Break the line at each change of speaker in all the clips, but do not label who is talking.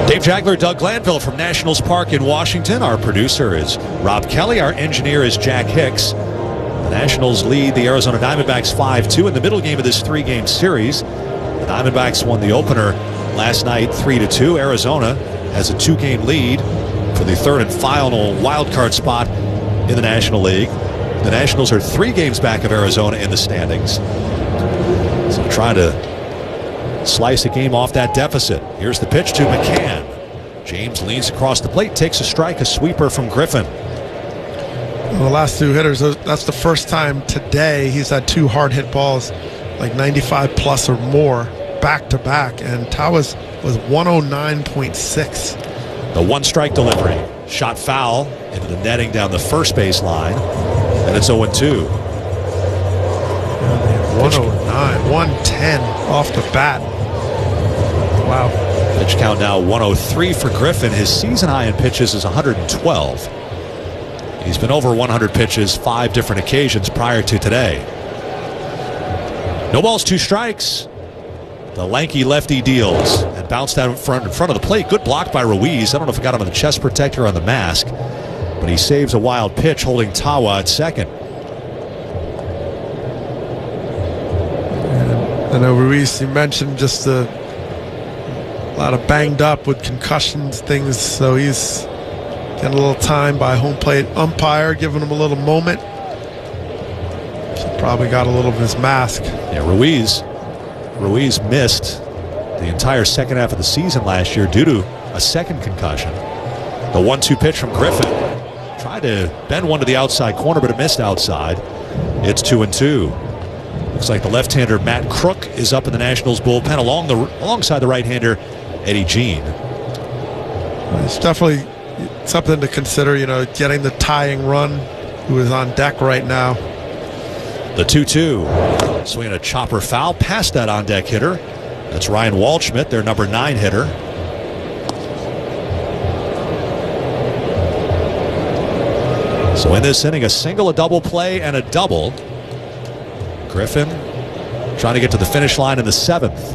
Dave Jagler, Doug Glanville from Nationals Park in Washington. Our producer is Rob Kelly. Our engineer is Jack Hicks. The Nationals lead the Arizona Diamondbacks 5-2 in the middle game of this three-game series. The Diamondbacks won the opener last night 3-2. Arizona has a two-game lead for the third and final wild card spot in the National League. The Nationals are 3 games back of Arizona in the standings. So trying to slice a game off that deficit. Here's the pitch to McCann. James leans across the plate, takes a strike, a sweeper from Griffin.
Well, the last 2 hitters, that's the first time today he's had 2 hard hit balls, like 95 plus or more, back to back, and Tawas was 109.6.
The 1-strike delivery. Shot foul into the netting down the first base line, and it's 0-2.
109, 110 off the bat. Wow.
Pitch count now 103 for Griffin. His season high in pitches is 112. He's been over 100 pitches 5 different occasions prior to today. No balls, 2 strikes. The lanky lefty deals and bounced out in front of the plate. Good block by Ruiz. I don't know if it got him on the chest protector or on the mask, but he saves a wild pitch holding Tawa at second.
I know Ruiz, you mentioned just a lot of banged up with concussions, things, so he's getting a little time by home plate umpire, giving him a little moment. He probably got a little of his mask.
Yeah, Ruiz missed the entire second half of the season last year due to a second concussion. The 1-2 pitch from Griffin. Tried to bend one to the outside corner, but it missed outside. It's 2-2. Looks like the left-hander Matt Crook is up in the Nationals bullpen alongside the right-hander Eddie Jean.
It's definitely something to consider, getting the tying run, who is on deck right now.
The 2-2. Swinging a chopper foul past that on-deck hitter. That's Ryan Waldschmidt, their number 9 hitter. So in this inning, a single, a double play, and a double. Griffin trying to get to the finish line in the 7th.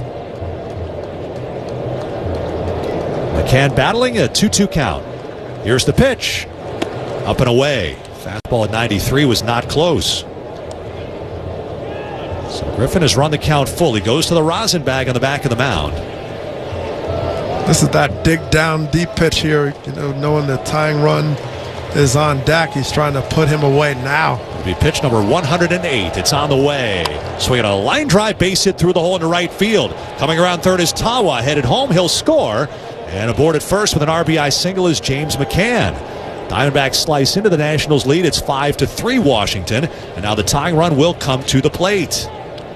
McCann battling, a 2-2 count. Here's the pitch. Up and away. Fastball at 93 was not close. So Griffin has run the count full. He goes to the rosin bag on the back of the mound.
This is that dig down deep pitch here, knowing the tying run is on deck. He's trying to put him away now.
It'll be pitch number 108. It's on the way. Swinging a line drive base hit through the hole into right field. Coming around third is Tawa. Headed home. He'll score. And aboard at first with an RBI single is James McCann. Diamondbacks slice into the Nationals lead. It's 5-3 Washington. And now the tying run will come to the plate.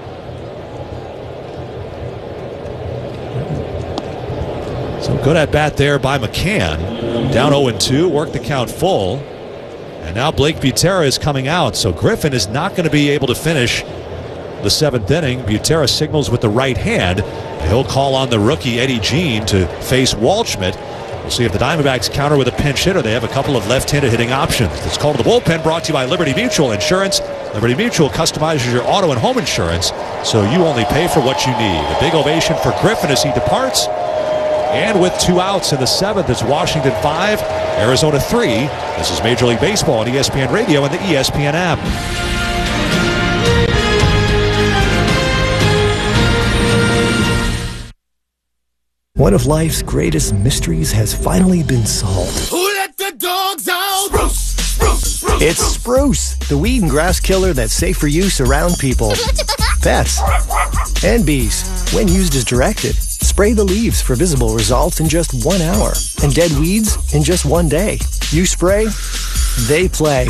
So good at bat there by McCann. Down 0-2, worked the count full. And now Blake Butera is coming out. So Griffin is not going to be able to finish the 7th inning. Butera signals with the right hand. He'll call on the rookie Eddie Jean to face Waldschmidt. We'll see if the Diamondbacks counter with a pinch hitter. They have a couple of left-handed hitting options. This call to the bullpen brought to you by Liberty Mutual Insurance. Liberty Mutual customizes your auto and home insurance, so you only pay for what you need. A big ovation for Griffin as he departs. And with 2 outs in the 7th, it's Washington 5, Arizona 3. This is Major League Baseball on ESPN Radio and the ESPN app.
One of life's greatest mysteries has finally been solved.
Who let the dogs out? Spruce, Spruce, Spruce.
It's Spruce, the weed and grass killer that's safe for use around people, pets, and bees when used as directed. Spray the leaves for visible results in just 1 hour and dead weeds in just 1 day. You spray, they play.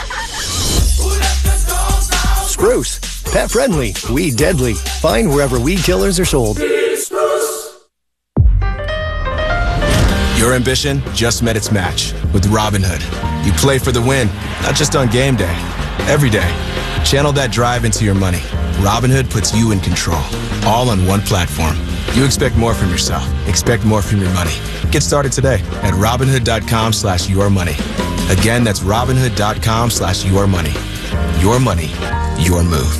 Spruce, pet friendly, weed deadly. Find wherever weed killers are sold.
Your ambition just met its match with Robinhood. You play for the win, not just on game day, every day. Channel that drive into your money. Robinhood puts you in control, all on one platform. You expect more from yourself. Expect more from your money. Get started today at Robinhood.com/yourmoney. Again, that's Robinhood.com/yourmoney. Your money, your move.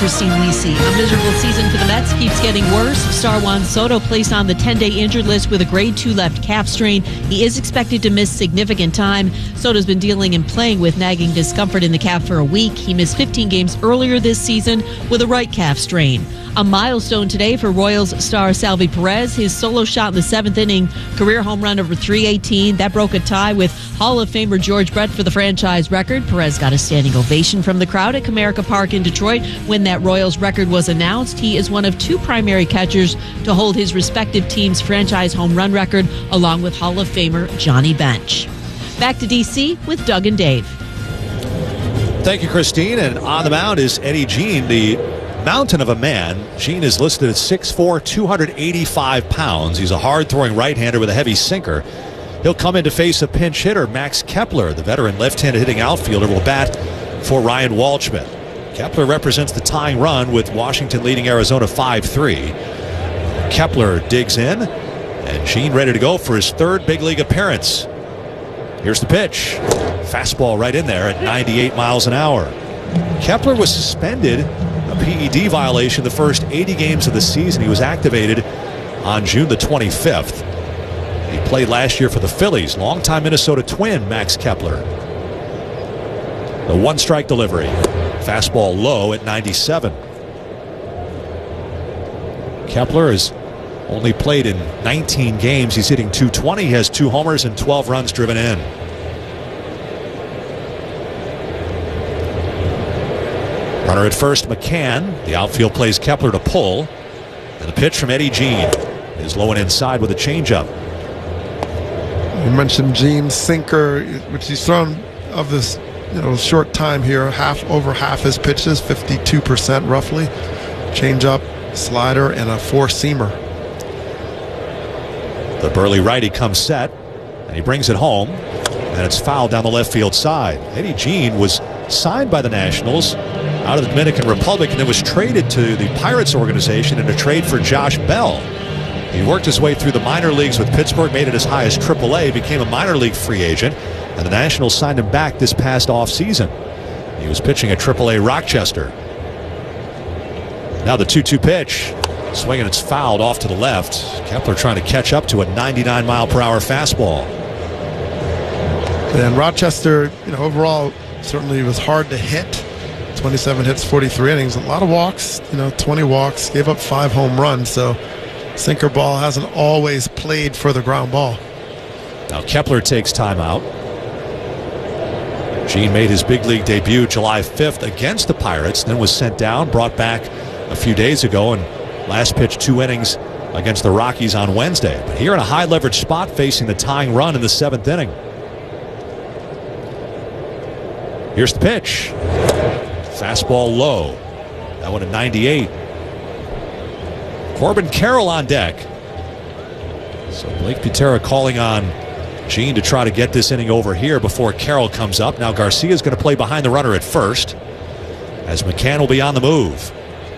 Christine Lisi. A miserable season for the Mets keeps getting worse. Star Juan Soto placed on the 10-day injured list with a grade 2 left calf strain. He is expected to miss significant time. Soto's been dealing and playing with nagging discomfort in the calf for a week. He missed 15 games earlier this season with a right calf strain. A milestone today for Royals star Salvi Perez. His solo shot in the 7th inning, career home run over 318. That broke a tie with Hall of Famer George Brett for the franchise record. Perez got a standing ovation from the crowd at Comerica Park in Detroit when that Royals record was announced. He is one of 2 primary catchers to hold his respective team's franchise home run record, along with Hall of Famer Johnny Bench. Back to D.C. with Doug and Dave.
Thank you, Christine. And on the mound is Eddie Jean, the mountain of a man. Jean is listed at 6'4", 285 pounds. He's a hard-throwing right-hander with a heavy sinker. He'll come in to face a pinch hitter, Max Kepler. The veteran left-handed hitting outfielder will bat for Ryan Waldschmidt. Kepler represents the tying run with Washington leading Arizona 5-3. Kepler digs in, and Jean ready to go for his 3rd big league appearance. Here's the pitch. Fastball right in there at 98 miles an hour. Kepler was suspended, a PED violation, the first 80 games of the season. He was activated on June the 25th. He played last year for the Phillies. Longtime Minnesota Twin, Max Kepler. The 1-strike delivery. Fastball low at 97. Kepler has only played in 19 games. He's hitting .220. He has 2 homers and 12 runs driven in. Runner at first, McCann. The outfield plays Kepler to pull. And the pitch from Eddie Jean is low and inside with a changeup.
You mentioned Jean's sinker, which he's thrown of this short time here, over half his pitches, 52% roughly. Changeup, slider, and a 4-seamer.
The burly righty comes set, and he brings it home, and it's fouled down the left field side. Eddie Jean was signed by the Nationals out of the Dominican Republic and then was traded to the Pirates organization in a trade for Josh Bell. He worked his way through the minor leagues with Pittsburgh, made it as high as AAA, became a minor league free agent, and the Nationals signed him back this past offseason. He was pitching at AAA Rochester. Now the 2-2 pitch. Swing, and it's fouled off to the left. Kepler trying to catch up to a 99-mile-per-hour fastball.
And Rochester, overall, certainly was hard to hit. 27 hits, 43 innings. A lot of walks, 20 walks. Gave up 5 home runs. So sinker ball hasn't always played for the ground ball.
Now Kepler takes time out. Jean made his big league debut July 5th against the Pirates, then was sent down, brought back a few days ago, and last pitch 2 innings against the Rockies on Wednesday. But here in a high leverage spot facing the tying run in the 7th inning. Here's the pitch. Fastball low. That one at 98. Corbin Carroll on deck. So Blake Butera calling on Jean to try to get this inning over here before Carroll comes up. Now Garcia's going to play behind the runner at first, as McCann will be on the move.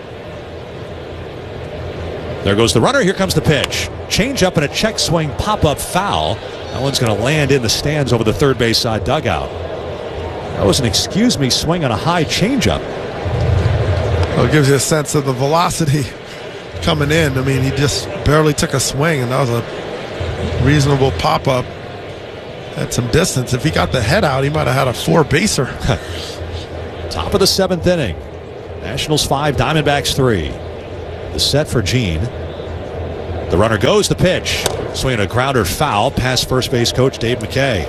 There goes the runner. Here comes the pitch. Change up and a check swing pop-up foul. That one's going to land in the stands over the third base side dugout. That was an excuse me swing on a high changeup.
Well, it gives you a sense of the velocity coming in. I mean, he just barely took a swing, and that was a reasonable pop-up at some distance. If he got the head out, he might have had a 4-baser.
Top of the 7th inning. Nationals 5, Diamondbacks 3. The set for Jean. The runner goes, the pitch. Swinging a grounder foul past first base coach Dave McKay.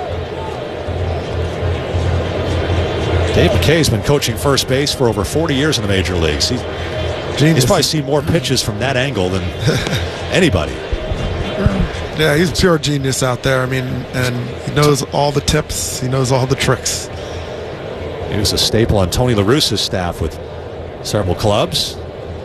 Dave McKay's been coaching first base for over 40 years in the major leagues. He's probably seen more pitches from that angle than anybody.
Yeah, he's pure genius out there. I mean, and he knows all the tips. He knows all the tricks.
He was a staple on Tony La Russa's staff with several clubs.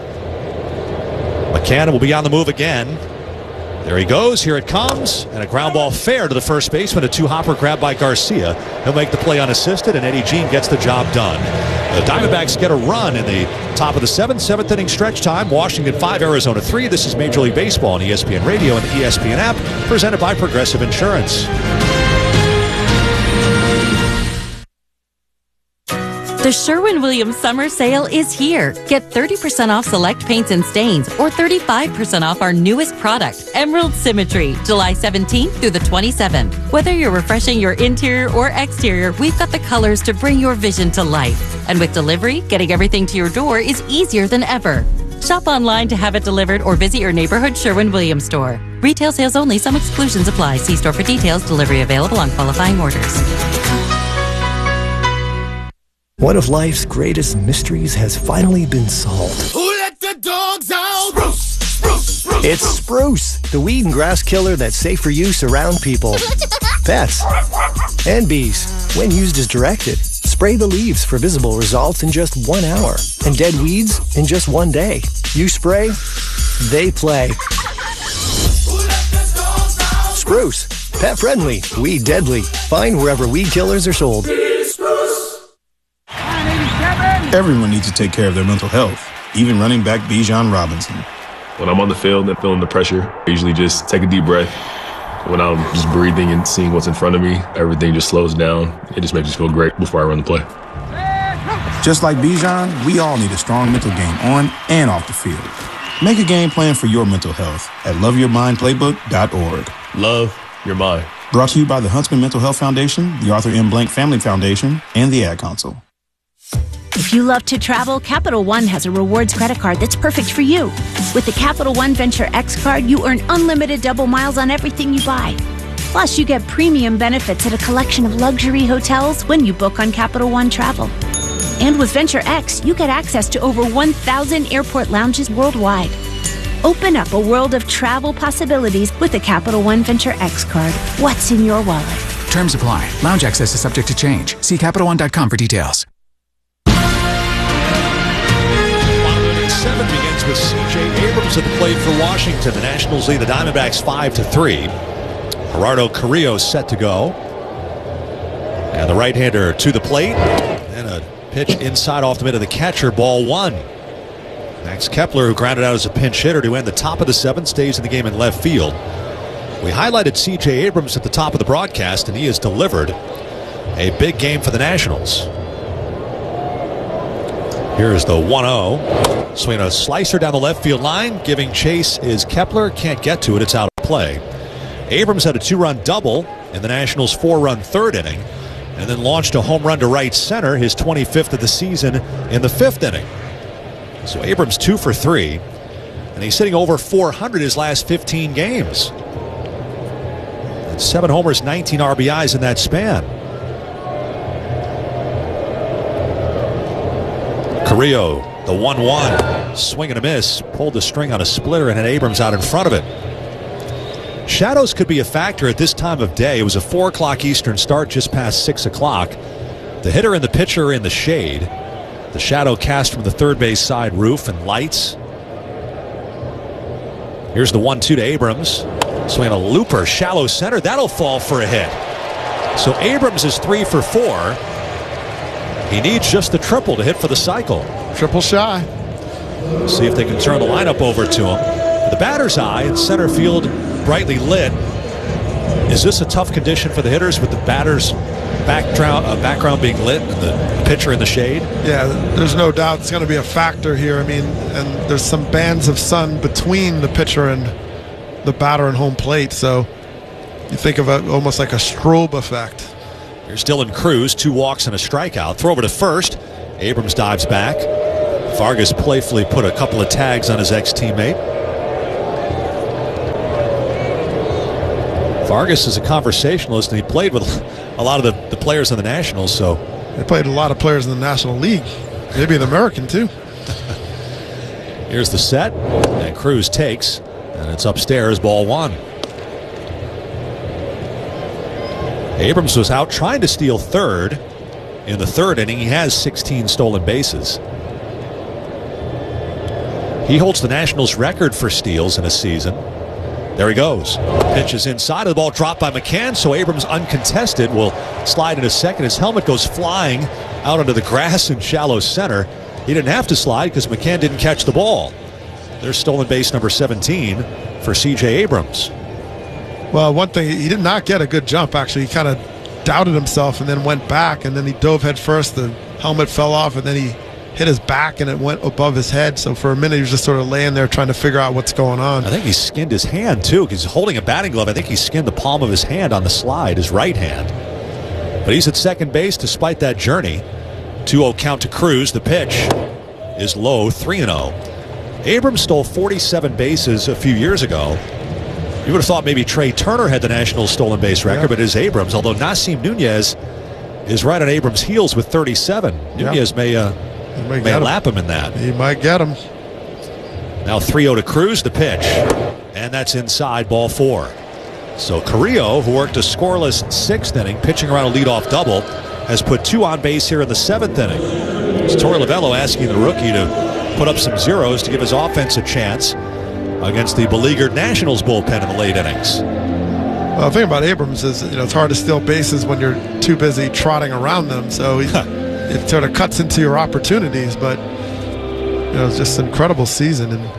McCann will be on the move again. There he goes. Here it comes. And a ground ball fair to the first baseman. A 2-hopper grab by Garcia. He'll make the play unassisted, and Eddie Jean gets the job done. The Diamondbacks get a run in the top of the 7th inning stretch time. Washington 5, Arizona 3. This is Major League Baseball on ESPN Radio and the ESPN app, presented by Progressive Insurance.
The Sherwin-Williams Summer Sale is here. Get 30% off select paints and stains or 35% off our newest product, Emerald Symmetry, July 17th through the 27th. Whether you're refreshing your interior or exterior, we've got the colors to bring your vision to life. And with delivery, getting everything to your door is easier than ever. Shop online to have it delivered or visit your neighborhood Sherwin-Williams store. Retail sales only. Some exclusions apply. See store for details. Delivery available on qualifying orders.
One of life's greatest mysteries has finally been solved.
Who let the dogs out? Spruce, spruce, spruce.
It's Spruce, the weed and grass killer that's safe for use around people, pets, and bees. When used as directed, spray the leaves for visible results in just 1 hour and dead weeds in just 1 day. You spray, they play. Spruce, pet friendly, weed deadly. Find wherever weed killers are sold.
Everyone needs to take care of their mental health, even running back Bijan Robinson.
When I'm on the field and feeling the pressure, I usually just take a deep breath. When I'm just breathing and seeing what's in front of me, everything just slows down. It just makes me feel great before I run the play.
Just like Bijan, we all need a strong mental game on and off the field. Make a game plan for your mental health at loveyourmindplaybook.org.
Love your mind.
Brought to you by the Huntsman Mental Health Foundation, the Arthur M. Blank Family Foundation, and the Ad Council.
If you love to travel, Capital One has a rewards credit card that's perfect for you. With the Capital One Venture X card, you earn unlimited double miles on everything you buy. Plus, you get premium benefits at a collection of luxury hotels when you book on Capital One Travel. And with Venture X, you get access to over 1,000 airport lounges worldwide. Open up a world of travel possibilities with the Capital One Venture X card. What's in your wallet?
Terms apply. Lounge access is subject to change. See CapitalOne.com for details.
7 begins with C.J. Abrams at the plate for Washington. The Nationals lead the Diamondbacks 5-3. Gerardo Carrillo set to go. And the right-hander to the plate. And a pitch inside off the mid of the catcher, ball 1. Max Kepler, who grounded out as a pinch hitter to end the top of the 7th, stays in the game in left field. We highlighted C.J. Abrams at the top of the broadcast, and he has delivered a big game for the Nationals. Here's the 1-0. Swinging a slicer down the left field line. Giving chase is Kepler. Can't get to it. It's out of play. Abrams had a 2-run double in the Nationals' 4-run third inning, and then launched a home run to right center, his 25th of the season, in the 5th inning. So Abrams 2 for 3, and he's hitting over 400 his last 15 games. And 7 homers, 19 RBIs in that span. Carrillo, the 1-1, swing and a miss, pulled the string on a splitter and had Abrams out in front of it. Shadows could be a factor at this time of day. It was a 4 o'clock Eastern start, just past 6 o'clock. The hitter and the pitcher are in the shade. The shadow cast from the third base side roof and lights. Here's the 1-2 to Abrams. Swinging a looper, shallow center. That'll fall for a hit. So Abrams is 3 for 4. He needs just the triple to hit for the cycle.
Triple shy.
See if they can turn the lineup over to him. The batter's eye in center field, brightly lit. Is this a tough condition for the hitters with the batter's background being lit and the pitcher in the shade?
Yeah, there's no doubt it's going to be a factor here. I mean, and there's some bands of sun between the pitcher and the batter and home plate. So you think of it almost like a strobe effect.
Here's Dylan Cruz, 2 walks and a strikeout. Throw over to first. Abrams dives back. Vargas playfully put a couple of tags on his ex-teammate. Vargas is a conversationalist, and he played with a lot of the players in the Nationals. So
they played a lot of players in the National League, maybe in the American too.
Here's the set, and Cruz takes, and it's upstairs, ball 1. Abrams was out trying to steal third in the 3rd inning. He has 16 stolen bases. He holds the Nationals record for steals in a season. There he goes. Pitch is inside of the ball, dropped by McCann, so Abrams, uncontested, will slide into second. His helmet goes flying out onto the grass in shallow center. He didn't have to slide because McCann didn't catch the ball. There's stolen base number 17 for C.J. Abrams.
Well, one thing, he did not get a good jump, actually. He kind of doubted himself and then went back, and then he dove head first. The helmet fell off, and then he hit his back and it went above his head. So for a minute he was just sort of laying there trying to figure out what's going on.
I think he skinned his hand too, because he's holding a batting glove. I think he skinned the palm of his hand on the slide, his right hand. But he's at second base despite that journey. 2-0 count to Cruz. The pitch is low, 3-0. Abrams stole 47 bases a few years ago. You would have thought maybe Trey Turner had the national stolen base record, but it is Abrams. Although Nasim Nunez is right on Abrams' heels with 37. Nunez may lap him in that.
He might get him.
Now 3-0 to Cruz, the pitch. And that's inside, ball 4. So Carrillo, who worked a scoreless 6th inning, pitching around a leadoff double, has put 2 on base here in the 7th inning. It's Torey Lovullo asking the rookie to put up some zeros to give his offense a chance against the beleaguered Nationals bullpen in the late innings.
Well, the thing about Abrams is, it's hard to steal bases when you're too busy trotting around them. So it sort of cuts into your opportunities. But it's just an incredible season. And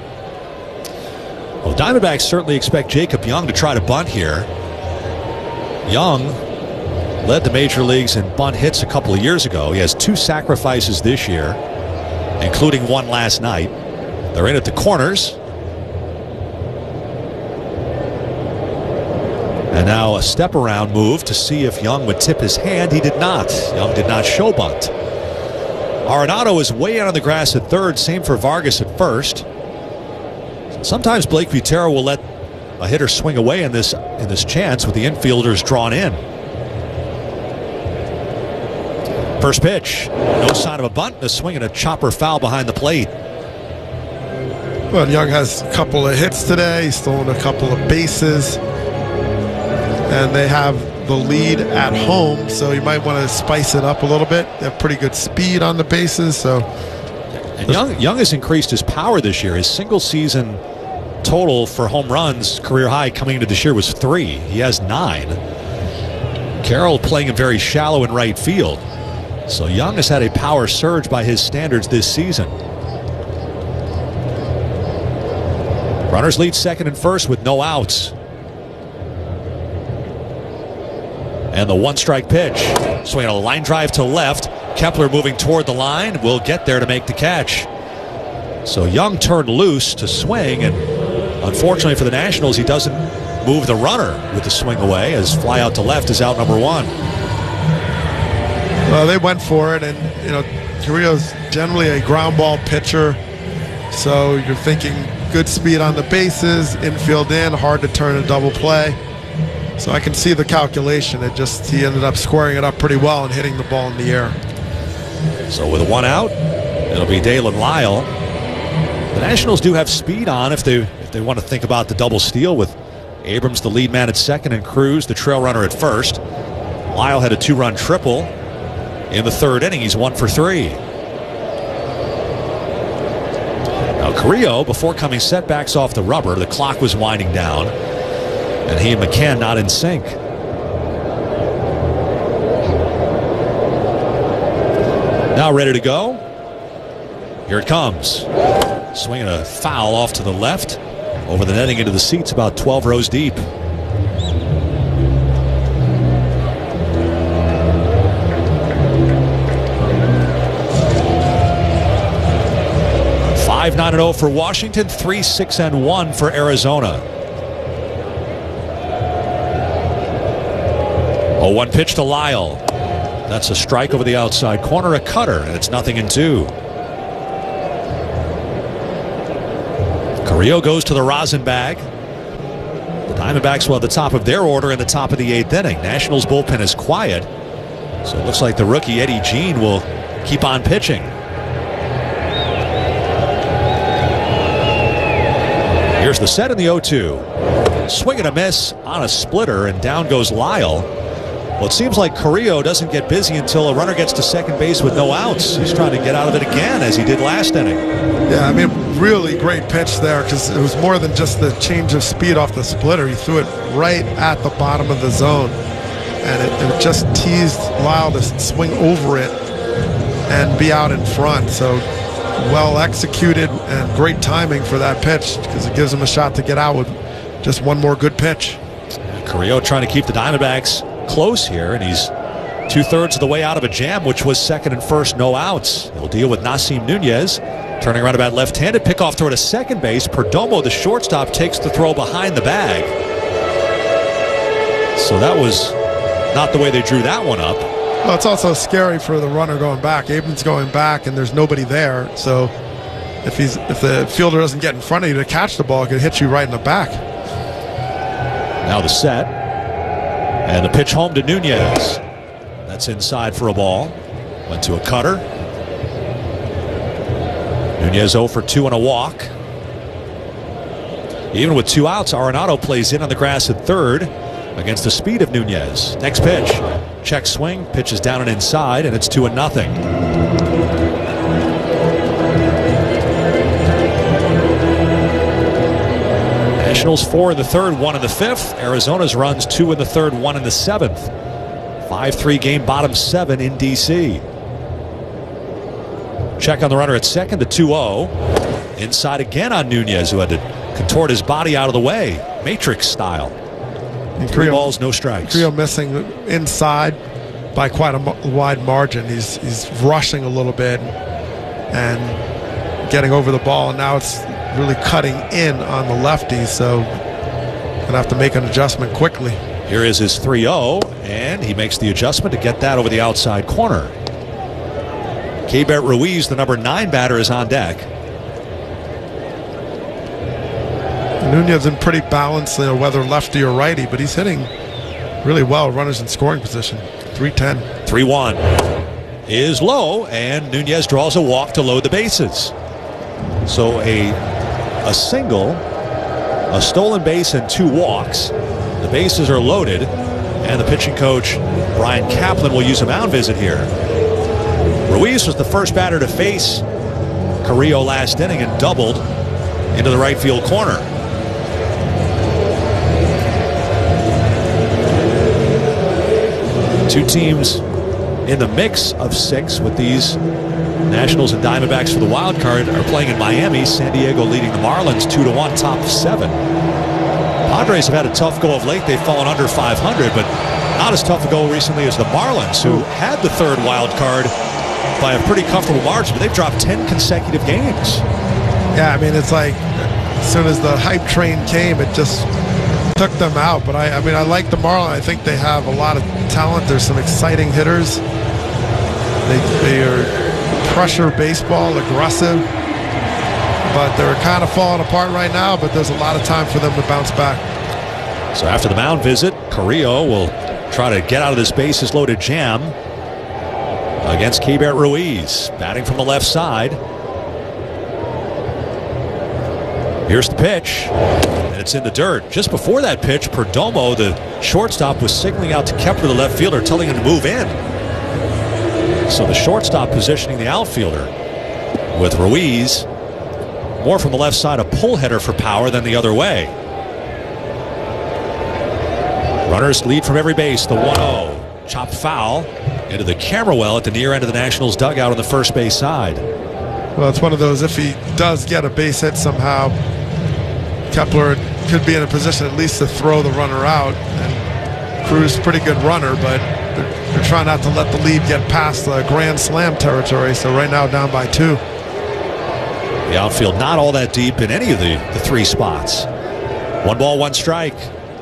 well, Diamondbacks certainly expect Jacob Young to try to bunt here. Young led the major leagues in bunt hits a couple of years ago. He has 2 sacrifices this year, including one last night. They're in at the corners. And now a step around move to see if Young would tip his hand. He did not. Young did not show bunt. Arenado is way out on the grass at third. Same for Vargas at first. Sometimes Blake Butera will let a hitter swing away in this chance with the infielders drawn in. First pitch. No sign of a bunt. A swing and a chopper foul behind the plate.
Well, Young has a couple of hits today. He's stolen a couple of bases. And they have the lead at home, so you might want to spice it up a little bit. They have pretty good speed on the bases. So,
and Young has increased his power this year. His single season total for home runs, career high coming into this year, was 3. He has 9. Carroll playing him very shallow in right field. So Young has had a power surge by his standards this season. Runners lead second and first with no outs. And the 1-strike pitch. Swinging a line drive to left. Kepler moving toward the line. Will get there to make the catch. So Young turned loose to swing, and unfortunately for the Nationals, he doesn't move the runner with the swing away, as fly out to left is out number 1.
Well, they went for it, and Carrillo's generally a ground ball pitcher. So you're thinking good speed on the bases, infield in, hard to turn a double play. So I can see the calculation. He ended up squaring it up pretty well and hitting the ball in the air.
So with 1 out, it'll be Dalen Lyle. The Nationals do have speed on if they want to think about the double steal, with Abrams the lead man at second and Cruz the trail runner at first. Lyle had a 2-run triple in the 3rd inning. He's 1 for 3. Now Carrillo, before coming setbacks off the rubber, the clock was winding down, and he and McCann not in sync. Now ready to go. Here it comes. Swinging a foul off to the left. Over the netting into the seats about 12 rows deep. Five 9-0 for Washington, 3-6-1 for Arizona. 0-1 pitch to Lyle. That's a strike over the outside corner, a cutter, and it's 0-2. Carrillo goes to the rosin bag. The Diamondbacks will at the top of their order in the top of the 8th inning. Nationals bullpen is quiet, so it looks like the rookie Eddie Jean will keep on pitching. Here's the set in the 0-2. Swing and a miss on a splitter, and down goes Lyle. Well, it seems like Carrillo doesn't get busy until a runner gets to second base with no outs. He's trying to get out of it again, as he did last inning.
Yeah, I mean, really great pitch there, because it was more than just the change of speed off the splitter. He threw it right at the bottom of the zone, and it just teased Lyle to swing over it and be out in front. So well executed and great timing for that pitch, because it gives him a shot to get out with just one more good pitch.
Carrillo trying to keep the Diamondbacks close here, and he's 2/3 of the way out of a jam, which was second and first, no outs. He'll deal with Nasim Nunez. Turning around about left-handed, pickoff throw to second base. Perdomo, the shortstop, takes the throw behind the bag. So that was not the way they drew that one up.
Well, it's also scary for the runner going back. Abrams going back, and there's nobody there. So if the fielder doesn't get in front of you to catch the ball, it could hit you right in the back.
Now the set. And the pitch home to Nunez. That's inside for a ball. Went to a cutter. Nunez 0 for 2 and a walk. Even with 2 outs, Arenado plays in on the grass at third against the speed of Nunez. Next pitch. Check swing. Pitch is down and inside, and it's 2-0. Nationals 4 in the third, 1 in the fifth. Arizona's runs 2 in the third, 1 in the seventh. 5-3 game, bottom 7 in D.C. Check on the runner at second, the 2-0. Inside again on Nunez, who had to contort his body out of the way, Matrix style. 3 balls, no strikes.
Creel missing inside by quite a wide margin. He's rushing a little bit and getting over the ball, and now it's really cutting in on the lefty, so gonna have to make an adjustment quickly.
Here is his 3-0, and he makes the adjustment to get that over the outside corner. Keibert Ruiz, the number 9 batter, is on deck.
Nunez in pretty balanced, whether lefty or righty, but he's hitting really well. Runners in scoring position. 3-10.
3-1 is low, and Nunez draws a walk to load the bases. So a single, a stolen base, and 2 walks. The bases are loaded, and the pitching coach, Brian Kaplan, will use a mound visit here. Ruiz was the first batter to face Carrillo last inning and doubled into the right field corner. Two teams in the mix of 6 with these Nationals and Diamondbacks for the wild card are playing in Miami. San Diego leading the Marlins 2-1, top of 7. Padres have had a tough go of late. They've fallen under 500, but not as tough a go recently as the Marlins, who had the 3rd wild card by a pretty comfortable margin, but they've dropped 10 consecutive games.
Yeah, I mean, it's like as soon as the hype train came, it just took them out. But I mean, I like the Marlins. I think they have a lot of talent. There's some exciting hitters. They are pressure baseball, aggressive, but they're kind of falling apart right now, but there's a lot of time for them to bounce back.
So after the mound visit, Carrillo will try to get out of this bases loaded jam against Keibert Ruiz, batting from the left side. Here's the pitch, and it's in the dirt. Just before that pitch, Perdomo, the shortstop, was signaling out to Kepler, the left fielder, telling him to move in. So the shortstop positioning the outfielder with Ruiz more from the left side, a pull header for power than the other way. Runners lead from every base. The 1-0 chopped foul into the camera well at the near end of the Nationals dugout on the first base side.
Well, it's one of those, if he does get a base hit somehow, Kepler could be in a position at least to throw the runner out. And Cruz, pretty good runner, but they're trying not to let the lead get past the grand slam territory. So right now down by 2.
The outfield not all that deep in any of the 3 spots. 1 ball, 1 strike.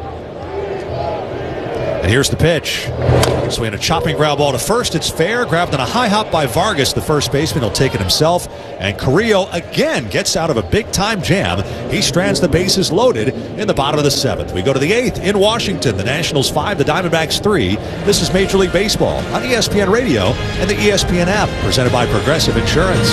And here's the pitch. Swinging a chopping ground ball to first. It's fair. Grabbed on a high hop by Vargas, the first baseman. He'll take it himself. And Carrillo again gets out of a big-time jam. He strands the bases loaded in the bottom of the 7th. We go to the 8th in Washington. The Nationals 5, the Diamondbacks 3. This is Major League Baseball on ESPN Radio and the ESPN app, presented by Progressive Insurance.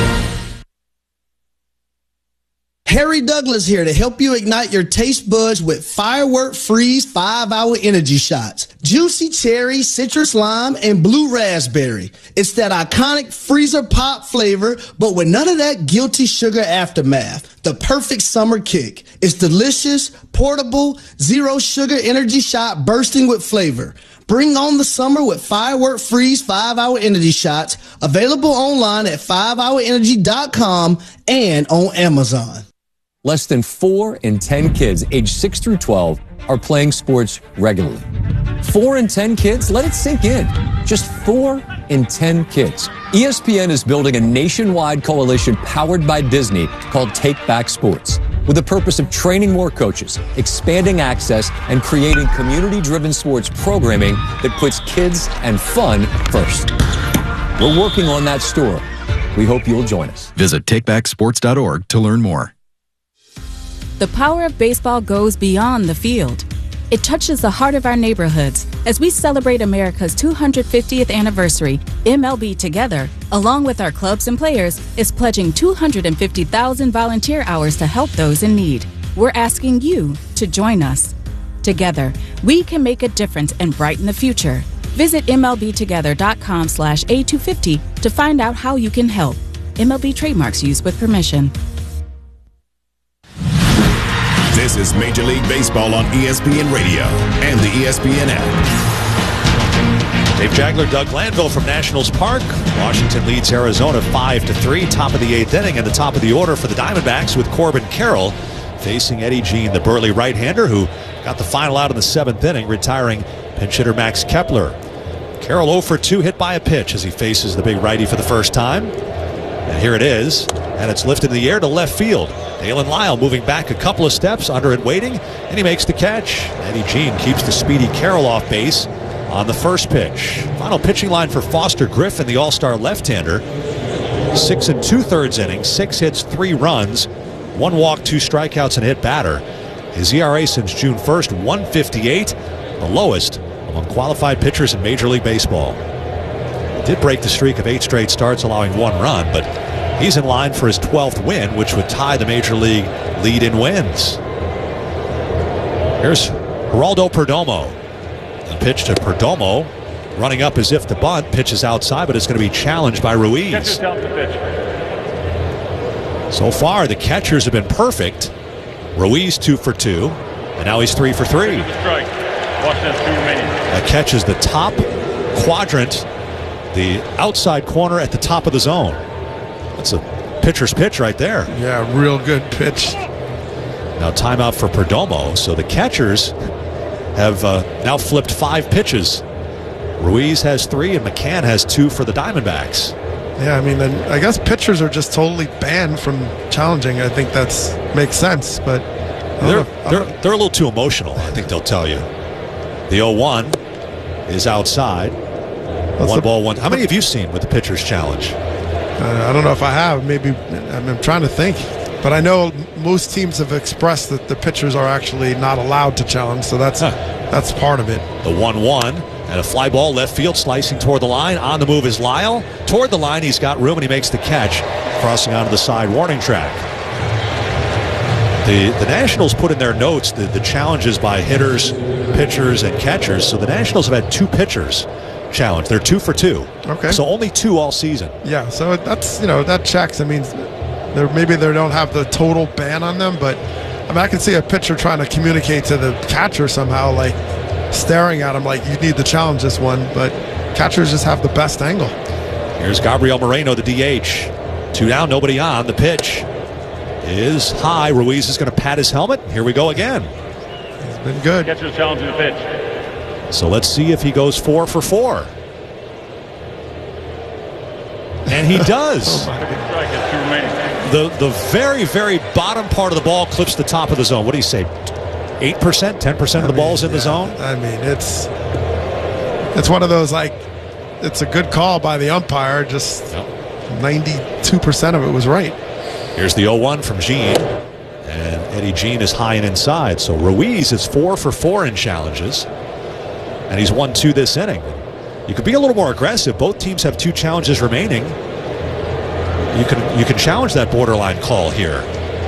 Harry Douglas here to help you ignite your taste buds with Firework Freeze 5-Hour Energy Shots. Juicy cherry, citrus lime, and blue raspberry. It's that iconic freezer pop flavor, but with none of that guilty sugar aftermath. The perfect summer kick. It's delicious, portable, zero sugar energy shot bursting with flavor. Bring on the summer with Firework Freeze 5-Hour Energy Shots. Available online at 5hourenergy.com and on Amazon.
Less than 4 in 10 kids aged 6 through 12 are playing sports regularly. 4 in 10 kids? Let it sink in. Just 4 in 10 kids. ESPN is building a nationwide coalition powered by Disney called Take Back Sports, with the purpose of training more coaches, expanding access, and creating community-driven sports programming that puts kids and fun first. We're working on that story. We hope you'll join us.
Visit takebacksports.org to learn more.
The power of baseball goes beyond the field. It touches the heart of our neighborhoods. As we celebrate America's 250th anniversary, MLB Together, along with our clubs and players, is pledging 250,000 volunteer hours to help those in need. We're asking you to join us. Together, we can make a difference and brighten the future. Visit MLBtogether.com/A250 to find out how you can help. MLB trademarks used with permission.
This is Major League Baseball on ESPN Radio and the ESPN app.
Dave Jagler, Doug Glanville from Nationals Park. Washington leads Arizona 5-3, top of the 8th inning, and the top of the order for the Diamondbacks with Corbin Carroll facing Eddie Jean, the burly right-hander who got the final out in the 7th inning, retiring pinch hitter Max Kepler. Carroll 0 for 2, hit by a pitch as he faces the big righty for the first time. And here it is, and it's lifted in the air to left field. Dalen Lyle moving back a couple of steps, under it waiting, and he makes the catch. Eddie Jean keeps the speedy Carroll off base on the first pitch. Final pitching line for Foster Griffin, the all-star left-hander. 6 2/3 innings, 6 hits, 3 runs, 1 walk, 2 strikeouts, and hit batter. His ERA since June 1st, 1.58, the lowest among qualified pitchers in Major League Baseball. Did break the streak of 8 straight starts, allowing 1 run, but he's in line for his 12th win, which would tie the Major League lead in wins. Here's Geraldo Perdomo. The pitch to Perdomo, running up as if to bunt, pitches outside, but it's going to be challenged by Ruiz. So far, the catchers have been perfect. Ruiz 2 for 2, and now he's 3 for 3. That catches the top quadrant, the outside corner at the top of the zone. That's a pitcher's pitch right there.
Yeah, real good pitch.
Now timeout for Perdomo. So the catchers have now flipped 5 pitches. Ruiz has 3 and McCann has 2 for the Diamondbacks.
Yeah, I mean, I guess pitchers are just totally banned from challenging. I think that's makes sense, but
they're a little too emotional, I think they'll tell you. The 0-1 is outside. 1 ball, 1. How many have you seen with the pitcher's challenge?
I don't know if I have. Maybe I'm trying to think. But I know most teams have expressed that the pitchers are actually not allowed to challenge, so that's part of it.
The 1-1 and a fly ball left field slicing toward the line. On the move is Lyle. Toward the line, he's got room and he makes the catch, crossing onto the side warning track. The Nationals put in their notes the challenges by hitters, pitchers, and catchers. So the Nationals have had 2 pitchers challenge. They're 2 for 2.
Okay.
So only 2 all season.
Yeah, so that's, that checks. I mean, maybe they don't have the total ban on them, but I mean, I can see a pitcher trying to communicate to the catcher somehow, like staring at him like, you need to challenge this one, but catchers just have the best angle.
Here's Gabriel Moreno, the DH. 2 down, nobody on. The pitch is high. Ruiz is going to pat his helmet. Here we go again.
It's been good.
Catcher's challenging the pitch.
So let's see if he goes 4 for 4. And he does. The very, very bottom part of the ball clips the top of the zone. What do you say? 8%, 10% of the ball's in the zone?
I mean, it's one of those, like, it's a good call by the umpire. Just 92% of it was right.
Here's the 0-1 from Jean. And Eddie Jean is high and inside. So Ruiz is 4 for 4 in challenges. And he's won 2 this inning. You could be a little more aggressive. Both teams have 2 challenges remaining. You can challenge that borderline call here.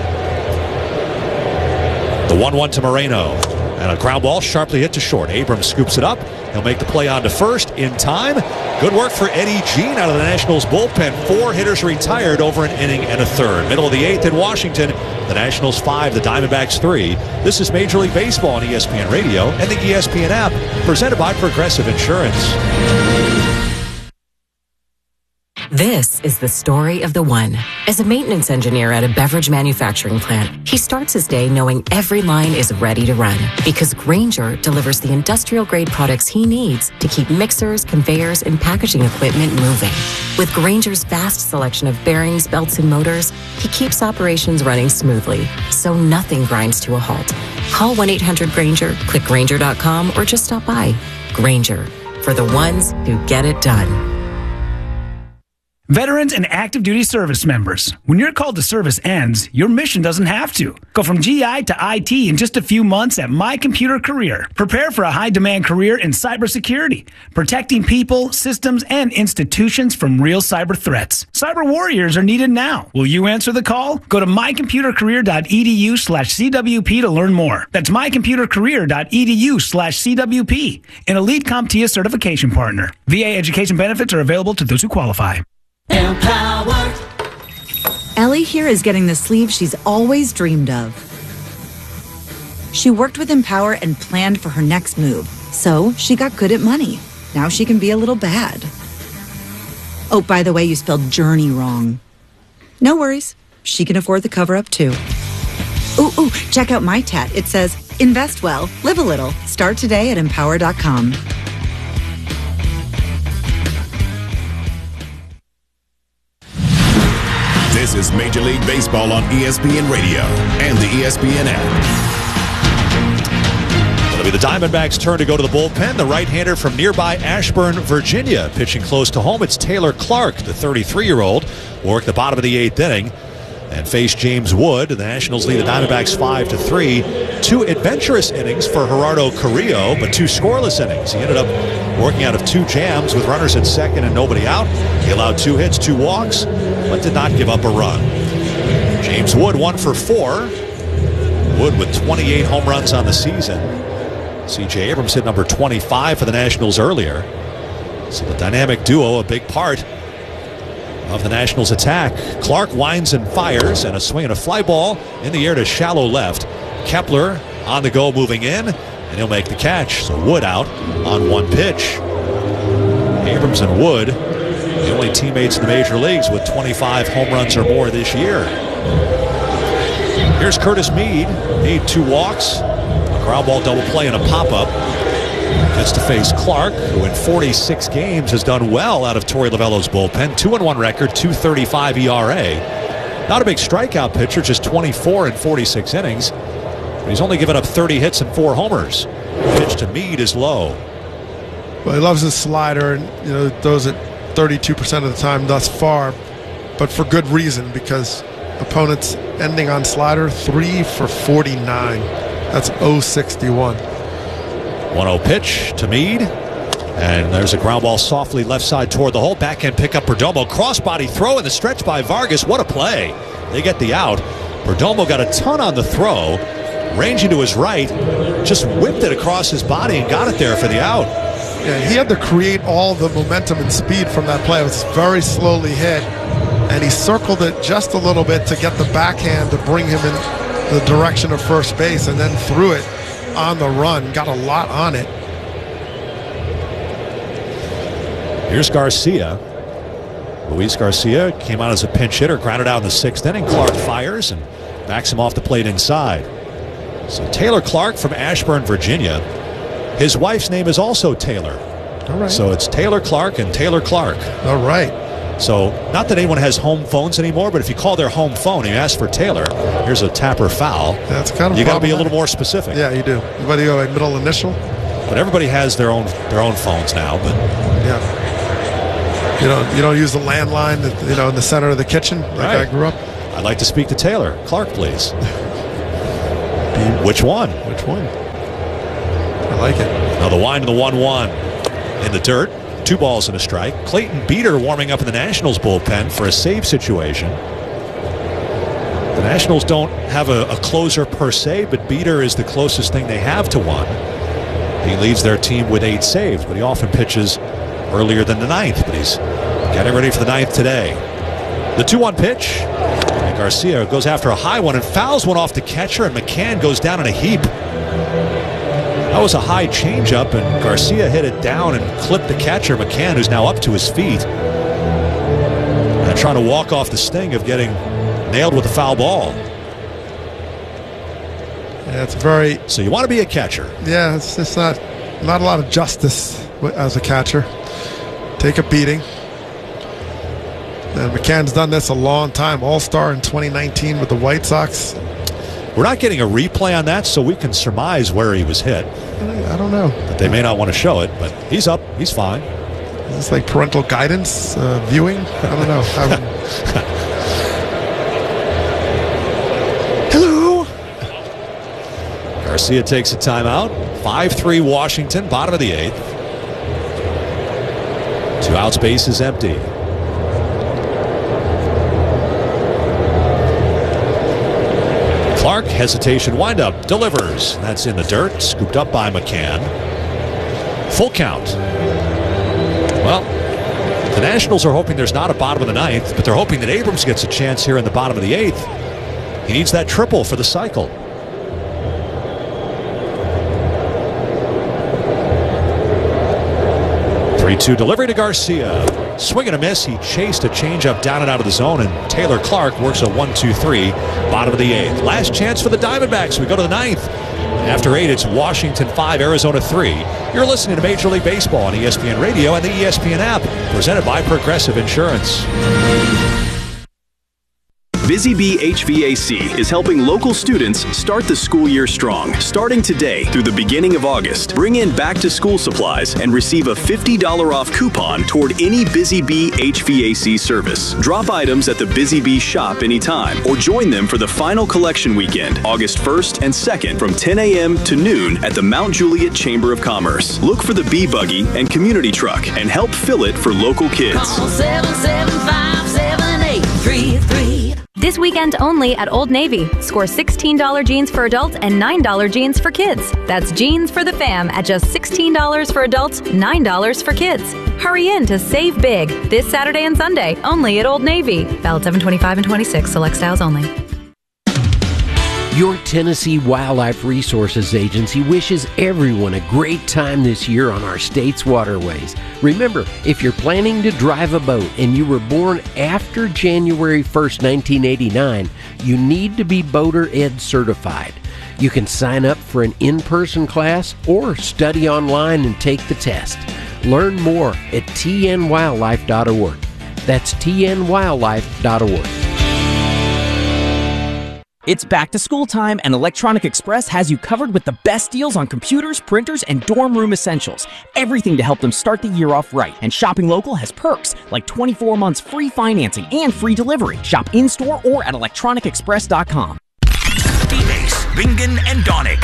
The 1-1 to Moreno. And a ground ball sharply hit to short. Abrams scoops it up. He'll make the play on to first in time. Good work for Eddie Jean out of the Nationals bullpen. 4 hitters retired over an inning and a third. Middle of the 8th in Washington. The Nationals 5, the Diamondbacks 3. This is Major League Baseball on ESPN Radio and the ESPN app, presented by Progressive Insurance.
This is the story of the one. As a maintenance engineer at a beverage manufacturing plant, he starts his day knowing every line is ready to run because Grainger delivers the industrial-grade products he needs to keep mixers, conveyors, and packaging equipment moving. With Grainger's vast selection of bearings, belts, and motors, he keeps operations running smoothly, so nothing grinds to a halt. Call 1-800-GRAINGER, click Grainger.com, or just stop by. Grainger, for the ones who get it done.
Veterans and active duty service members, when your call to service ends, your mission doesn't have to. Go from GI to IT in just a few months at My Computer Career. Prepare for a high-demand career in cybersecurity, protecting people, systems, and institutions from real cyber threats. Cyber warriors are needed now. Will you answer the call? Go to mycomputercareer.edu/CWP to learn more. That's mycomputercareer.edu/CWP, an Elite CompTIA certification partner. VA education benefits are available to those who qualify.
Empower. Ellie here is getting the sleeve she's always dreamed of. She worked with Empower and planned for her next move, so she got good at money. Now she can be a little bad. Oh, by the way, you spelled journey wrong. No worries. She can afford the cover-up, too. Ooh, check out my tat. It says, invest well, live a little. Start today at empower.com.
This is Major League Baseball on ESPN Radio and the ESPN app.
It'll be the Diamondbacks' turn to go to the bullpen. The right-hander from nearby Ashburn, Virginia. Pitching close to home, it's Taylor Clark, the 33-year-old. Will work the bottom of the 8th inning and face James Wood. The Nationals lead the Diamondbacks 5-3. 2 adventurous innings for Gerardo Carrillo, but 2 scoreless innings. He ended up working out of 2 jams with runners at second and nobody out. He allowed 2 hits, 2 walks, but did not give up a run. James Wood 1 for 4. Wood with 28 home runs on the season. C.J. Abrams hit number 25 for the Nationals earlier. So the dynamic duo, a big part of the Nationals' attack. Clark winds and fires, and a swing and a fly ball in the air to shallow left. Kepler on the go, moving in, and he'll make the catch. So Wood out on 1 pitch. Abrams and Wood, the only teammates in the major leagues with 25 home runs or more this year. Here's Curtis Mead. Mead 2 walks, a ground ball double play, and a pop-up. Gets to face Clark, who in 46 games has done well out of Torey Lovello's bullpen. 2-1 record, 2.35 ERA. Not a big strikeout pitcher, just 24 in 46 innings. But he's only given up 30 hits and 4 homers. Pitch to Mead is low.
Well, he loves his slider, and throws it 32% of the time thus far, but for good reason, because opponents ending on slider 3 for 49. That's 0.61.
1-0 pitch to Mead. And there's a ground ball softly left side toward the hole. Backhand pickup, Perdomo. Crossbody throw in the stretch by Vargas. What a play. They get the out. Perdomo got a ton on the throw. Ranging to his right. Just whipped it across his body and got it there for the out.
Yeah, he had to create all the momentum and speed from that play. It was very slowly hit. And he circled it just a little bit to get the backhand to bring him in the direction of first base, and then threw it on the run. Got a lot on it.
Here's Garcia. Luis Garcia came out as a pinch hitter, grounded out in the 6th inning. Clark fires and backs him off the plate inside. So Taylor Clark from Ashburn, Virginia. His wife's name is also Taylor.
All right.
So it's Taylor Clark and Taylor Clark.
All right.
So not that anyone has home phones anymore, but if you call their home phone and you ask for Taylor, here's a tapper foul.
That's kind of
you got to be a little more specific.
Yeah, you do. Whether you go like middle initial.
But everybody has their own phones now. But
yeah, you don't use the landline in the center of the kitchen like
right.
I grew up.
I'd like to speak to Taylor Clark, please. Which one?
Which one? I like it.
Now the wind of the 1-1 in the dirt. 2 balls and a strike. Clayton Beeter warming up in the Nationals bullpen for a save situation. The Nationals don't have a closer per se, but Beeter is the closest thing they have to one. He leads their team with 8 saves, but he often pitches earlier than the 9th. But he's getting ready for the 9th today. The 2-1 pitch. And Garcia goes after a high one and fouls one off the catcher, and McCann goes down in a heap. That was a high changeup, and Garcia hit it down and clipped the catcher, McCann, who's now up to his feet. trying to walk off the sting of getting nailed with a foul ball.
Yeah, it's very.
So you want to be a catcher.
Yeah, it's just not a lot of justice as a catcher. Take a beating. And McCann's done this a long time. All-Star in 2019 with the White Sox.
We're not getting a replay on that, so we can surmise where he was hit.
I don't know.
But they may not want to show it, but he's up. He's fine.
Is this like parental guidance viewing? I don't know. Hello.
Garcia takes a timeout. 5-3 Washington, bottom of the 8th. 2 outs, base is empty. Clark, hesitation, windup, delivers. That's in the dirt, scooped up by McCann. Full count. Well, the Nationals are hoping there's not a bottom of the 9th, but they're hoping that Abrams gets a chance here in the bottom of the 8th. He needs that triple for the cycle. 3-2 delivery to Garcia. Swing and a miss. He chased a changeup down and out of the zone, and Taylor Clark works a 1-2-3, bottom of the 8th. Last chance for the Diamondbacks. We go to the 9th. After 8, it's Washington 5, Arizona 3. You're listening to Major League Baseball on ESPN Radio and the ESPN app, presented by Progressive Insurance.
Busy Bee HVAC is helping local students start the school year strong. Starting today through the beginning of August, bring in back-to-school supplies and receive a $50 off coupon toward any Busy Bee HVAC service. Drop items at the Busy Bee shop anytime or join them for the final collection weekend, August 1st and 2nd from 10 a.m. to noon at the Mount Juliet Chamber of Commerce. Look for the Bee Buggy and Community Truck and help fill it for local kids.
Call 775-7833. This weekend only at Old Navy. Score $16 jeans for adults and $9 jeans for kids. That's jeans for the fam at just $16 for adults, $9 for kids. Hurry in to save big this Saturday and Sunday only at Old Navy. Valid 7/25 and 26. Select styles only.
Your Tennessee Wildlife Resources Agency wishes everyone a great time this year on our state's waterways. Remember, if you're planning to drive a boat and you were born after January 1st, 1989, you need to be Boater Ed certified. You can sign up for an in-person class or study online and take the test. Learn more at tnwildlife.org. That's tnwildlife.org.
It's back to school time, and Electronic Express has you covered with the best deals on computers, printers, and dorm room essentials. Everything to help them start the year off right. And shopping local has perks like 24 months free financing and free delivery. Shop in-store or at electronicexpress.com.
D-Base, Bingen, and Donick.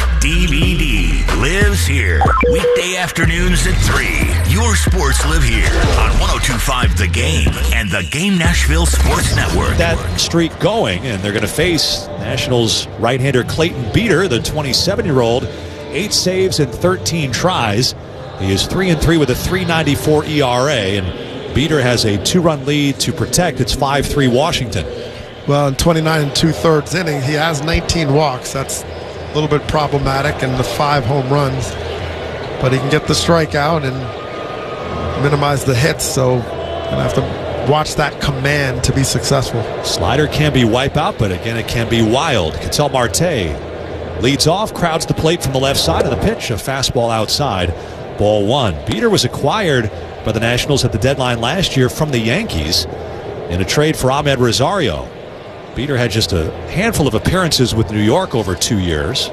DVD lives here. Weekday afternoons at 3. Your sports live here on 102.5 The Game and the Game Nashville Sports Network.
That streak going, and they're going to face Nationals right-hander Clayton Beeter, the 27-year-old. 8 saves and 13 tries. He is 3-3 with a 3.94 ERA, and Beeter has a 2-run lead to protect. It's 5-3 Washington.
Well, in 29 2/3 inning, he has 19 walks. That's a little bit problematic, and the 5 home runs. But he can get the strikeout and minimize the hits, so going to have to watch that command to be successful.
Slider can be wipeout, but again, it can be wild. Ketel Marte leads off, crowds the plate from the left side of the pitch. A fastball outside, ball 1. Beeter was acquired by the Nationals at the deadline last year from the Yankees in a trade for Ahmed Rosario. Beeter had just a handful of appearances with New York over 2 years.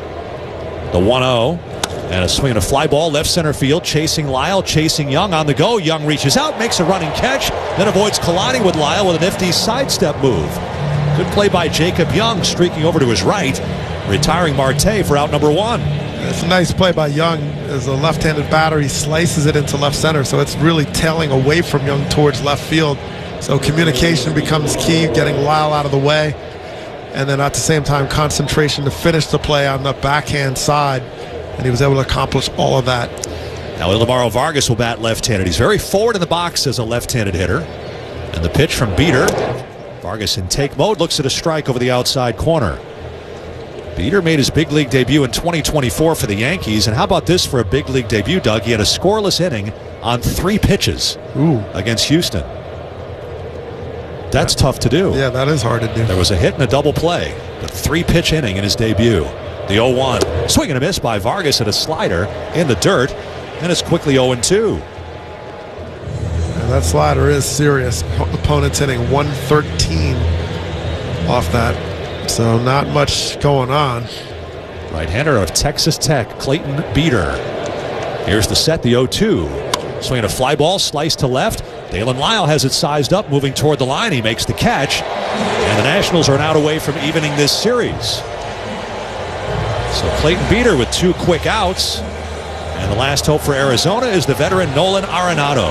The 1-0. And a swing and a fly ball, left center field, chasing Lyle, chasing Young on the go. Young reaches out, makes a running catch, then avoids colliding with Lyle with a nifty sidestep move. Good play by Jacob Young, streaking over to his right, retiring Marte for out number 1.
It's a nice play by Young. As a left-handed batter, he slices it into left center, so it's really tailing away from Young towards left field. So communication becomes key, getting Lyle out of the way, and then at the same time, concentration to finish the play on the backhand side. And he was able to accomplish all of that.
Now Ildemaro Vargas will bat left-handed. He's very forward in the box as a left-handed hitter. And the pitch from Beeter. Vargas in take mode, looks at a strike over the outside corner. Beeter made his big league debut in 2024 for the Yankees. And how about this for a big league debut, Doug? He had a scoreless inning on 3 pitches against Houston. That's tough to do.
Yeah, that is hard to do.
There was a hit and a double play. The 3-pitch inning in his debut. The 0-1. Swing and a miss by Vargas at a slider in the dirt. And it's quickly 0-2.
And that slider is serious. Opponent's hitting 113 off that. So not much going on.
Right-hander of Texas Tech, Clayton Beeter. Here's the set, the 0-2. Swinging a fly ball, sliced to left. Dalen Lyle has it sized up, moving toward the line. He makes the catch. And the Nationals are an out away from evening this series. So Clayton Beeter with 2 quick outs. And the last hope for Arizona is the veteran Nolan Arenado.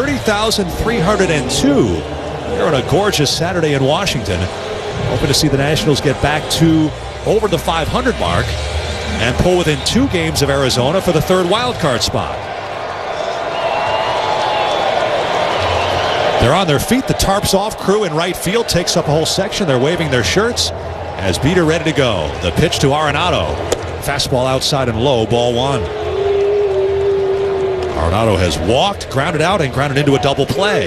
30,302 here on a gorgeous Saturday in Washington. Hoping to see the Nationals get back to over the 500 mark and pull within 2 games of Arizona for the 3rd wild card spot. They're on their feet. The tarps off. Crew in right field takes up a whole section. They're waving their shirts as Beeter ready to go. The pitch to Arenado. Fastball outside and low. Ball 1. Arenado has walked, grounded out, and grounded into a double play.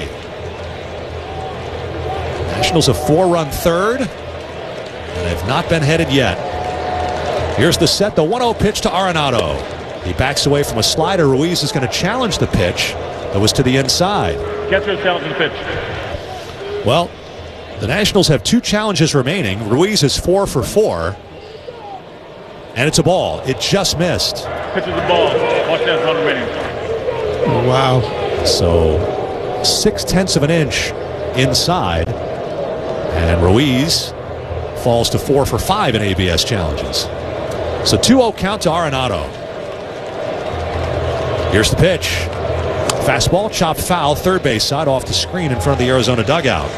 Nationals a 4-run 3rd, and they've not been headed yet. Here's the set, the 1-0 pitch to Arenado. He backs away from a slider. Ruiz is going to challenge the pitch that was to the inside.
Catcher challenging the pitch.
Well, the Nationals have 2 challenges remaining. Ruiz is 4 for 4. And it's a ball. It just missed.
Pitch is a ball. Watch that run remaining.
Wow.
So 0.6 of an inch inside. And Ruiz falls to 4 for 5 in ABS challenges. So 2-0 count to Arenado. Here's the pitch. Fastball chopped foul, third base side off the screen in front of the Arizona dugout.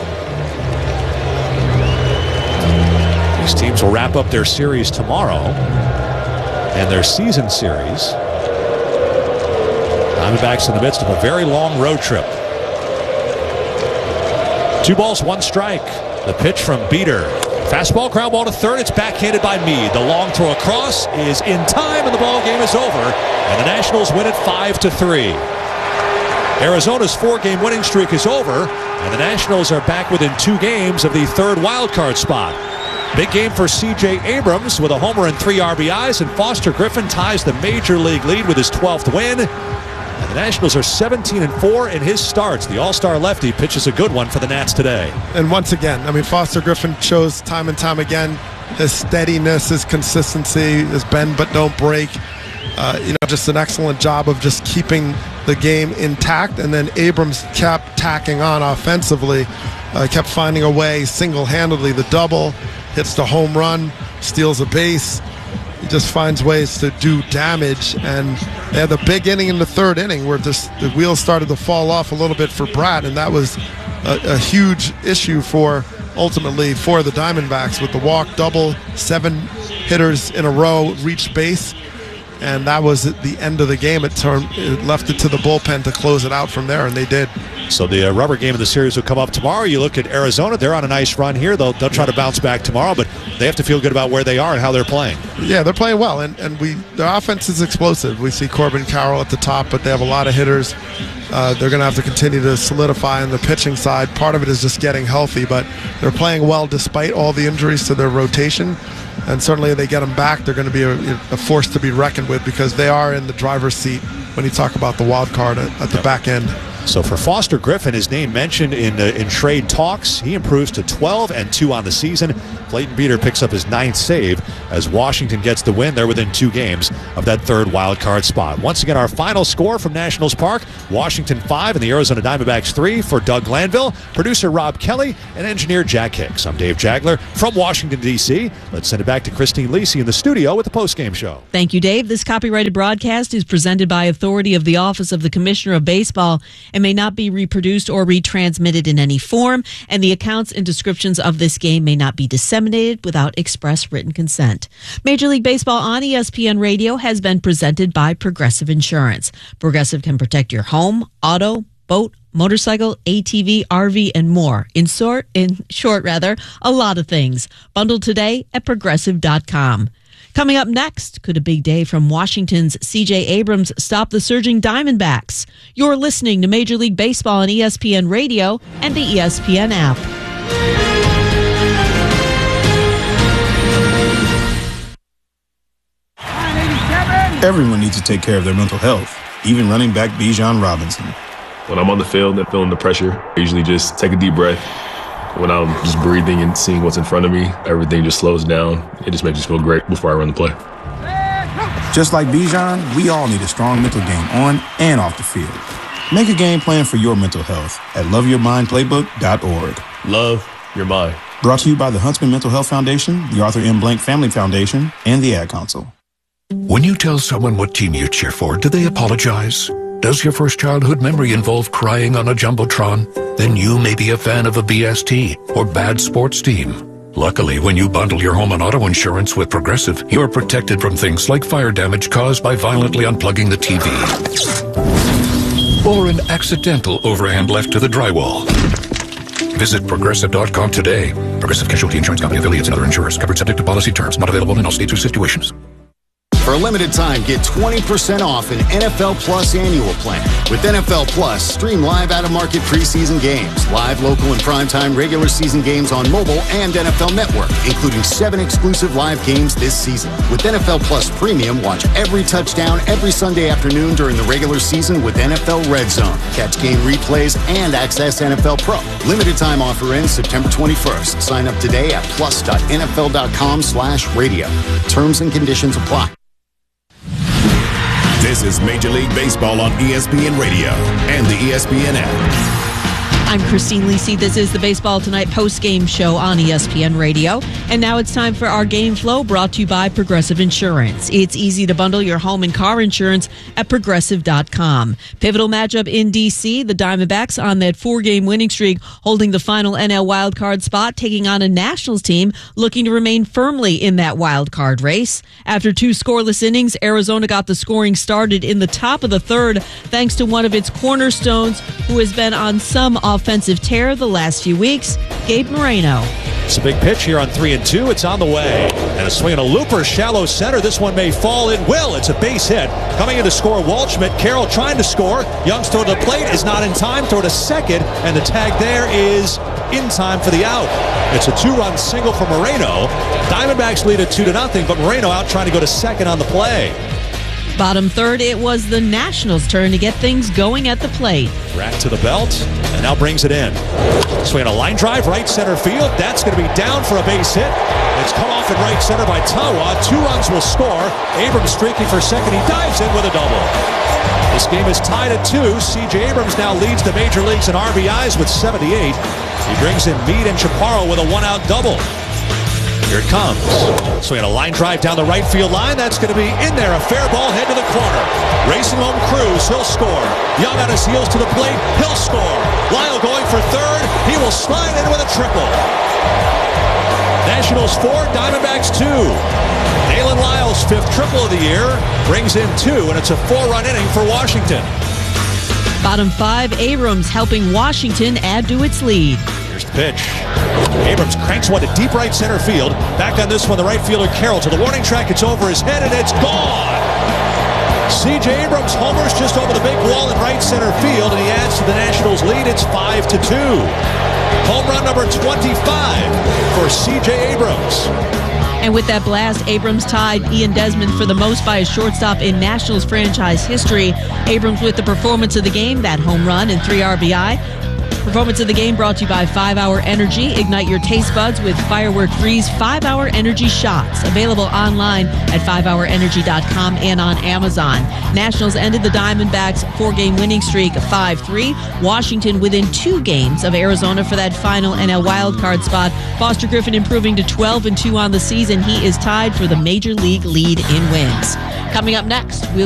These teams will wrap up their series tomorrow and their season series. Diamondbacks in the midst of a very long road trip. 2 balls, 1 strike. The pitch from Beeter. Fastball, ground ball to third. It's backhanded by Meade. The long throw across is in time, and the ball game is over. And the Nationals win it 5-3. Arizona's 4-game winning streak is over, and the Nationals are back within 2 games of the 3rd wild card spot. Big game for C.J. Abrams with a homer and 3 RBIs, and Foster Griffin ties the major league lead with his 12th win. And the Nationals are 17-4 in his starts. The all-star lefty pitches a good one for the Nats today.
And once again, I mean, Foster Griffin shows time and time again his steadiness, his consistency, his bend but don't break. Just an excellent job of just keeping the game intact. And then Abrams kept tacking on offensively, kept finding a way single-handedly. The double, hits the home run, steals a base. He just finds ways to do damage. And they had the big inning in the 3rd inning where the wheels started to fall off a little bit for Brad, and that was a huge issue ultimately for the Diamondbacks with the walk, double, 7 hitters in a row reached base. And that was at the end of the game. It left it to the bullpen to close it out from there, and they did.
So the rubber game of the series will come up tomorrow. You look at Arizona; they're on a nice run here. They'll try to bounce back tomorrow, but they have to feel good about where they are and how they're playing.
Yeah, they're playing well, and their offense is explosive. We see Corbin Carroll at the top, but they have a lot of hitters. They're going to have to continue to solidify on the pitching side. Part of it is just getting healthy, but they're playing well despite all the injuries to their rotation. And certainly if they get them back, they're going to be a force to be reckoned with because they are in the driver's seat when you talk about the wild card at the back end.
So for Foster Griffin, his name mentioned in trade talks. He improves to 12-2 on the season. Clayton Beeter picks up his 9th save as Washington gets the win. They're within 2 games of that 3rd wild card spot. Once again, our final score from Nationals Park, Washington 5 and the Arizona Diamondbacks 3 for Doug Glanville, producer Rob Kelly, and engineer Jack Hicks. I'm Dave Jagler from Washington, D.C. Let's send it back to Christine Lisi in the studio with the postgame show.
Thank you, Dave. This copyrighted broadcast is presented by authority of the Office of the Commissioner of Baseball and may not be reproduced or retransmitted in any form, and the accounts and descriptions of this game may not be disseminated without express written consent. Major League Baseball on ESPN Radio has been presented by Progressive Insurance. Progressive can protect your home, auto, boat, motorcycle, ATV, RV, and more. In short, a lot of things. Bundle today at Progressive.com. Coming up next, could a big day from Washington's C.J. Abrams stop the surging Diamondbacks? You're listening to Major League Baseball on ESPN Radio and the ESPN app.
Everyone needs to take care of their mental health, even running back Bijan Robinson.
When I'm on the field and feeling the pressure, I usually just take a deep breath. When I'm just breathing and seeing what's in front of me, everything just slows down. It just makes me feel great before I run the play.
Just like Bijan, we all need a strong mental game on and off the field. Make a game plan for your mental health at loveyourmindplaybook.org.
Love your mind.
Brought to you by the Huntsman Mental Health Foundation, the Arthur M. Blank Family Foundation, and the Ad Council.
When you tell someone what team you cheer for, do they apologize? Does your first childhood memory involve crying on a Jumbotron? Then you may be a fan of a BST or bad sports team. Luckily, when you bundle your home and auto insurance with Progressive, you're protected from things like fire damage caused by violently unplugging the TV. Or an accidental overhand left to the drywall. Visit Progressive.com today. Progressive Casualty Insurance Company, affiliates, and other insurers. Covered subject to policy terms. Not available in all states or situations.
For a limited time, get 20% off an NFL Plus annual plan. With NFL Plus, stream live out-of-market preseason games, live, local, and primetime regular season games on mobile and NFL Network, including 7 exclusive live games this season. With NFL Plus Premium, watch every touchdown every Sunday afternoon during the regular season with NFL Red Zone. Catch game replays and access NFL Pro. Limited time offer ends September 21st. Sign up today at plus.nfl.com/radio. Terms and conditions apply.
This is Major League Baseball on ESPN Radio and the ESPN app.
I'm Christine Lisi. This is the Baseball Tonight post-game show on ESPN Radio. And now it's time for our Game Flow, brought to you by Progressive Insurance. It's easy to bundle your home and car insurance at Progressive.com. Pivotal matchup in D.C., the Diamondbacks on that 4-game winning streak, holding the final NL wildcard spot, taking on a Nationals team looking to remain firmly in that wildcard race. After 2 scoreless innings, Arizona got the scoring started in the top of the third, thanks to one of its cornerstones, who has been on some offensive tear the last few weeks, Gabe Moreno.
It's a big pitch here on 3-2. It's on the way. And a swing and a looper, shallow center. This one may fall. It will. It's a base hit. Coming in to score, Waldschmidt. Carroll trying to score. Young's throw to the plate is not in time. Throw to second. And the tag there is in time for the out. It's a 2-run single for Moreno. Diamondbacks lead it 2-0, but Moreno out trying to go to second on the play.
Bottom third, it was the Nationals' turn to get things going at the plate.
Rack to the belt, and now brings it in. Swing a line drive, right center field. That's going to be down for a base hit. It's cut off in right center by Tawa. 2 runs will score. Abrams streaking for second. He dives in with a double. This game is tied at 2. C.J. Abrams now leads the major leagues in RBIs with 78. He brings in Meade and Chaparro with a 1-out double. Here it comes. Swinging a line drive down the right field line. That's going to be in there. A fair ball head to the corner. Racing home Cruz. He'll score. Young on his heels to the plate. He'll score. Lyle going for third. He will slide in with a triple. Nationals 4, Diamondbacks 2. Dalen Lyles' 5th triple of the year. Brings in 2, and it's a 4-run inning for Washington.
Bottom 5, Abrams helping Washington add to its lead.
Here's the pitch. Abrams cranks one to deep right center field. Back on this one, the right fielder Carroll to the warning track. It's over his head, and it's gone. C.J. Abrams homers just over the big wall in right center field, and he adds to the Nationals' lead. It's 5-2. Home run number 25 for C.J. Abrams.
And with that blast, Abrams tied Ian Desmond for the most by a shortstop in Nationals franchise history. Abrams with the performance of the game, that home run and 3 RBI. Performance of the game brought to you by 5-Hour Energy. Ignite your taste buds with Firework Freeze 5-Hour Energy Shots. Available online at 5hourenergy.com and on Amazon. Nationals ended the Diamondbacks' 4-game winning streak 5-3. Washington within 2 games of Arizona for that final NL wildcard spot. Foster Griffin improving to 12-2 on the season. He is tied for the Major League lead in wins. Coming up next, we'll